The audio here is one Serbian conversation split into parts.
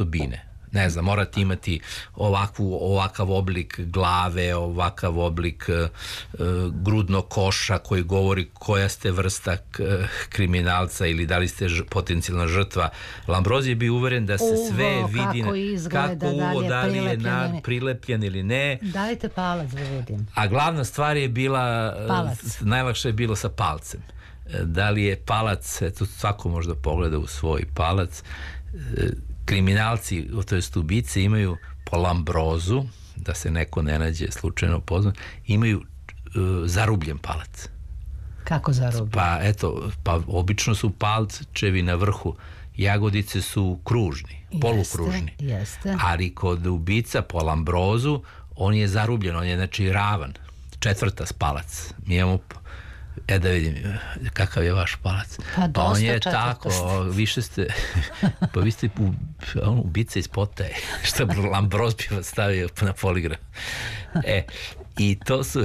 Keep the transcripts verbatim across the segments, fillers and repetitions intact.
osobine. Ne znam, morate imati ovakvu, ovakav oblik glave, ovakav oblik uh, grudnog koša koji govori koja ste vrsta k, kriminalca ili da li ste ž, potencijalna žrtva. Lambrozije bi uveren da se uvo, sve vidi kako izgleda, kako uvo, da li je na, prilepljen ili ne. Dajte palac da vidim. A glavna stvar je bila, palac. Najlakše je bilo sa palcem. Da li je palac, eto svako možda pogleda u svoj palac, kriminalci, to jest ubice, imaju po Lambrozu, da se neko ne nađe slučajno poznan, imaju uh, zarubljen palac. Kako zarubljen? Pa eto, pa obično su palčevi na vrhu, jagodice su kružni, jeste, polukružni. Jeste. Ali kod ubica po Lambrozu, on je zarubljen, on je znači ravan, četvrta palac. Mi imamo, e da vidim, kakav je vaš palac. Pa dosta on je četvrta. tako, više ste, pa vi ste u, on, ubica iz potaje, što Lambroz bi vas stavio na poligraf. E, i to su,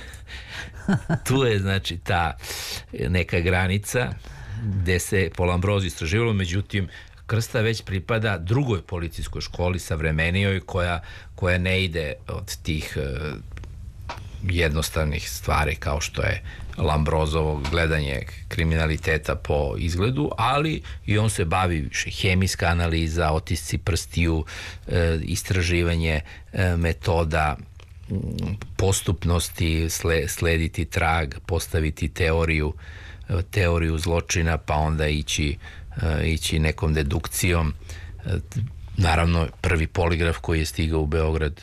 tu je znači ta neka granica gde se po Lambrozu istraživalo, međutim, krsta već pripada drugoj policijskoj školi, savremenijoj, koja, koja ne ide od tih uh, jednostavnih stvari kao što je Lambrozovo gledanje kriminaliteta po izgledu, ali i on se bavi više hemijska analiza, otisci prstiju, e, istraživanje e, metoda postupnosti, sle, slediti trag, postaviti teoriju e, teoriju zločina, pa onda ići, e, ići nekom dedukcijom. E, naravno, prvi poligraf koji je stigao u Beograd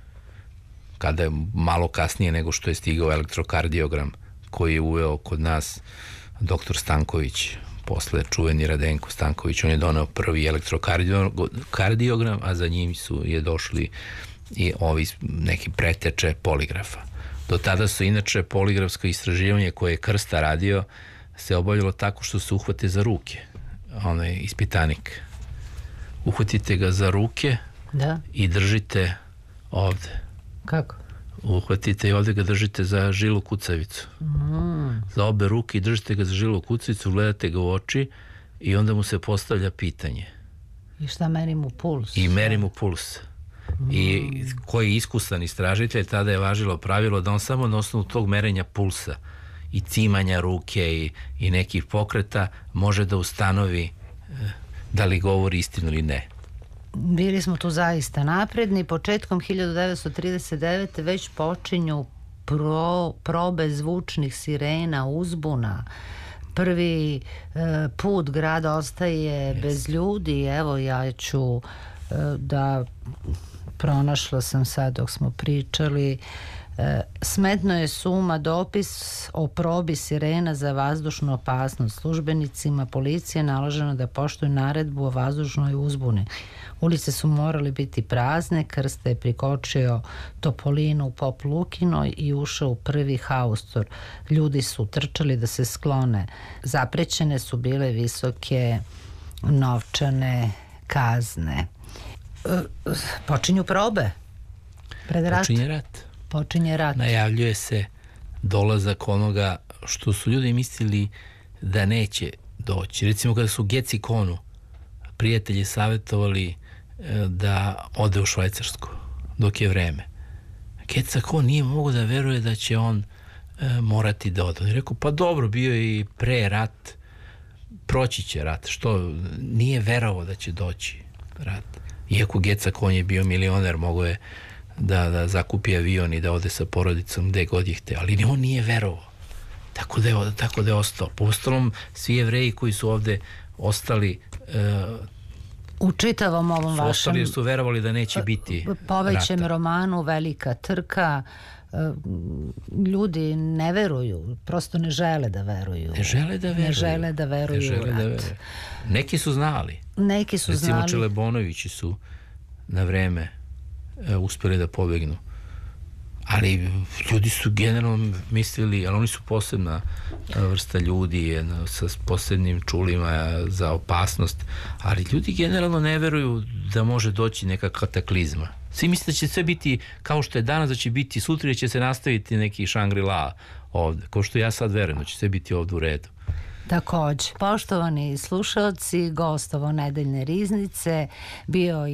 kada je malo kasnije nego što je stigao elektrokardiogram koji je uveo kod nas doktor Stanković, posle čuveni Radenko Stanković. On je doneo prvi elektrokardiogram, a za njim su je došli i ovi neki preteče poligrafa. Do tada su inače poligrafsko istraživanje koje je Krsta radio se obavljalo tako što se uhvate za ruke. Onaj ispitanik. Uhvatite ga za ruke, da, i držite ovde. Kako? Uhvatite i ovde ga držite za žilu kucavicu. Mm. Za obe ruke i držite ga za žilu kucavicu, gledate ga u oči i onda mu se postavlja pitanje. I šta meri mu puls? I meri mu puls. Mm. I koji je iskusan istražitelj, tada je važilo pravilo da on samo na osnovu tog merenja pulsa i cimanja ruke i, i nekih pokreta može da ustanovi da li govori istinu ili ne. Bili smo tu zaista napredni. Početkom hiljadu devetsto trideset devete već počinju pro, probe zvučnih sirena, uzbuna. Prvi e, put grad ostaje yes. bez ljudi. Evo, ja ću e, da pronašla sam sad dok smo pričali. E, smetno je suma dopis o probi sirena za vazdušnu opasnost. Službenicima policije naloženo da poštuju naredbu o vazdušnoj uzbuni. Ulice su morali biti prazne. Krsta je prikočio Topolinu u Pop Lukinoj i ušao u prvi haustor. Ljudi su trčali da se sklone. Zaprećene su bile visoke novčane kazne. E, počinju probe. Pred rat. Počinje rat. Počinje rat. Najavljuje se dolazak onoga što su ljudi mislili da neće doći. Recimo kada su Geci Konu prijatelji savjetovali da ode u Švajcarsku dok je vreme. Geca Kon nije mogo da veruje da će on e, morati da ode. On je rekao, pa dobro, bio je i pre rat, proći će rat, što nije verovao da će doći rat. Iako Geca Kon je bio milioner, mogo je da, da zakupi avion i da ode sa porodicom gde god je hteo, ali on nije verovao. Tako da je, tako da je ostao. Po ostalom, svi Jevreji koji su ovde ostali e, u čitavom ovom vašem ostali su verovali da neće biti povećem rata. Romanu Velika trka, ljudi ne veruju, prosto ne žele da veruju. Ne žele da veruju. Ne žele da veruju. Ne žele da veruju. Neki su znali. Neki su Recimo, znali. Recimo Čelebonovići su na vreme e, uspeli da pobegnu. Ali ljudi su generalno mislili, ali oni su posebna vrsta ljudi jedna, sa posebnim čulima za opasnost, ali ljudi generalno ne veruju da može doći neka kataklizma. Svi misle da će sve biti kao što je danas, da će biti sutra, da će se nastaviti neki Shangri-La ovde, kao što ja sad verujem da će sve biti ovde u redu. Takođe, poštovani slušalci, gost ovo nedeljne riznice bio